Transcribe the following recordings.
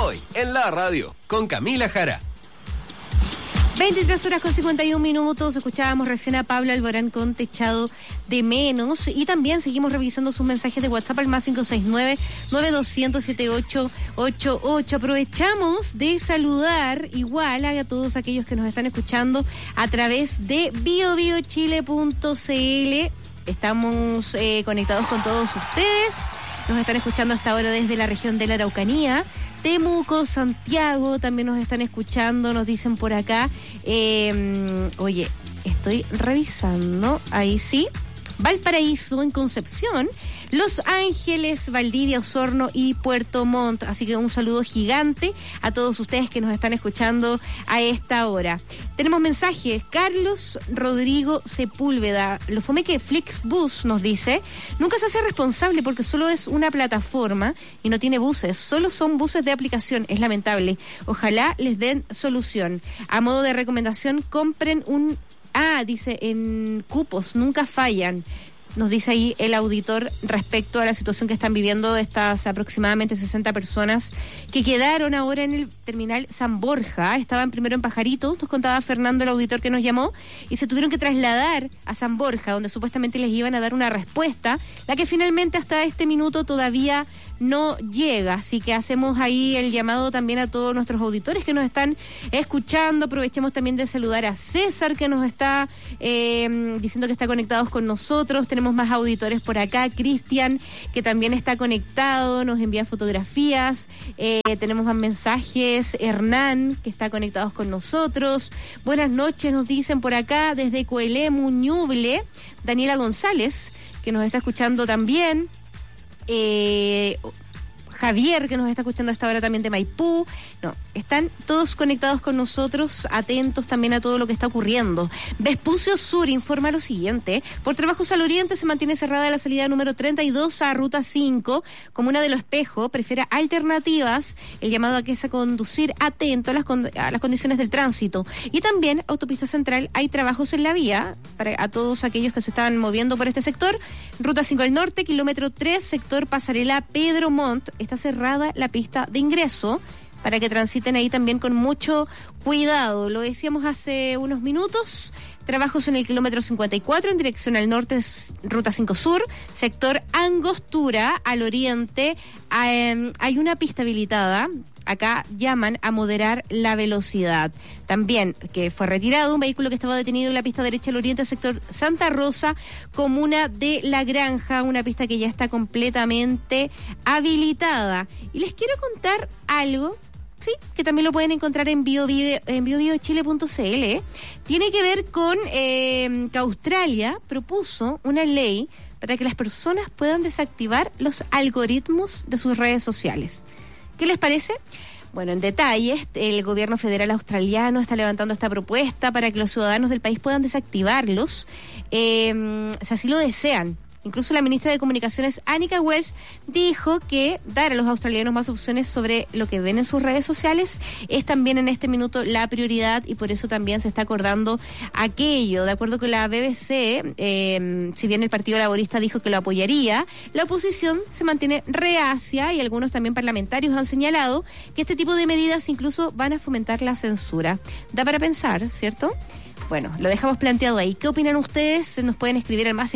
Hoy, en la radio, con Camila Jara. 23 horas con 51 minutos, escuchábamos recién a Pablo Alborán con Te echado de menos, y también seguimos revisando sus mensajes de WhatsApp al más 569-9200-7888. Aprovechamos de saludar igual a todos aquellos que nos están escuchando a través de biobiochile.cl. Estamos conectados con todos ustedes. Nos están escuchando hasta ahora desde la región de la Araucanía, Temuco, Santiago, también nos están escuchando, nos dicen por acá. Oye, estoy revisando, ahí sí, Valparaíso, en Concepción, Los Ángeles, Valdivia, Osorno y Puerto Montt. Así que un saludo gigante a todos ustedes que nos están escuchando a esta hora. Tenemos mensajes. Carlos Rodrigo Sepúlveda, lo fome que Flixbus nos dice: nunca se hace responsable porque solo es una plataforma y no tiene buses, solo son buses de aplicación, es lamentable. Ojalá les den solución. A modo de recomendación, compren dice, en cupos, nunca fallan. Nos dice ahí el auditor respecto a la situación que están viviendo estas aproximadamente 60 personas que quedaron ahora en el terminal San Borja. Estaban primero en Pajaritos, nos contaba Fernando, el auditor que nos llamó, y se tuvieron que trasladar a San Borja, donde supuestamente les iban a dar una respuesta, la que finalmente hasta este minuto todavía no llega. Así que hacemos ahí el llamado también a todos nuestros auditores que nos están escuchando. Aprovechemos también de saludar a César, que nos está diciendo que está conectados con nosotros. Tenemos más auditores por acá. Cristian, que también está conectado, nos envía fotografías. Tenemos más mensajes. Hernán, que está conectados con nosotros. Buenas noches, nos dicen por acá desde Coelé, Muñuble. Daniela González, que nos está escuchando también. Javier, que nos está escuchando a esta hora también de Maipú. No, están todos conectados con nosotros, atentos también a todo lo que está ocurriendo. Vespucio Sur informa lo siguiente: por trabajos al oriente se mantiene cerrada la salida número 32 a Ruta 5, Comuna de Lo Espejo, prefiera alternativas, el llamado a que es a conducir atento a las condiciones del tránsito. Y también Autopista Central, hay trabajos en la vía, para a todos aquellos que se están moviendo por este sector. Ruta 5 al norte, kilómetro 3, sector Pasarela Pedro Montt, está cerrada la pista de ingreso para que transiten ahí también con mucho cuidado. Lo decíamos hace unos minutos. Trabajos en el kilómetro 54 en dirección al norte, Ruta 5 Sur, sector Angostura al oriente. Hay una pista habilitada. Acá llaman a moderar la velocidad. También que fue retirado un vehículo que estaba detenido en la pista derecha al oriente, sector Santa Rosa, comuna de La Granja, una pista que ya está completamente habilitada. Y les quiero contar algo, sí, que también lo pueden encontrar en biobiochile.cl. Tiene que ver con que Australia propuso una ley para que las personas puedan desactivar los algoritmos de sus redes sociales. ¿Qué les parece? Bueno, en detalle, el gobierno federal australiano está levantando esta propuesta para que los ciudadanos del país puedan desactivarlos, si así lo desean. Incluso la ministra de Comunicaciones, Annika Wells, dijo que dar a los australianos más opciones sobre lo que ven en sus redes sociales es también en este minuto la prioridad, y por eso también se está acordando aquello. De acuerdo con la BBC, si bien el Partido Laborista dijo que lo apoyaría, la oposición se mantiene reacia, y algunos también parlamentarios han señalado que este tipo de medidas incluso van a fomentar la censura. Da para pensar, ¿cierto? Bueno, lo dejamos planteado ahí. ¿Qué opinan ustedes? Nos pueden escribir al más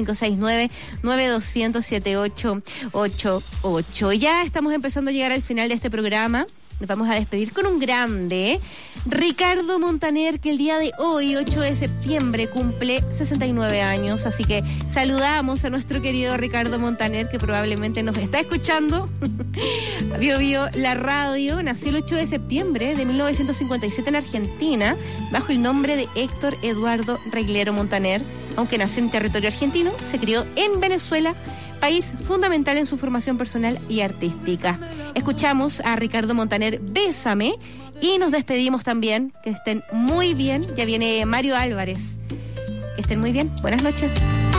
569-9200-7888. Ya estamos empezando a llegar al final de este programa. Nos vamos a despedir con un grande, Ricardo Montaner, que el día de hoy, 8 de septiembre, cumple 69 años. Así que saludamos a nuestro querido Ricardo Montaner, que probablemente nos está escuchando. Bio, la radio. Nació el 8 de septiembre de 1957 en Argentina, bajo el nombre de Héctor Eduardo Reglero Montaner. Aunque nació en territorio argentino, se crió en Venezuela, país fundamental en su formación personal y artística. Escuchamos a Ricardo Montaner, Bésame, y nos despedimos también. Que estén muy bien. Ya viene Mario Álvarez. Que estén muy bien. Buenas noches.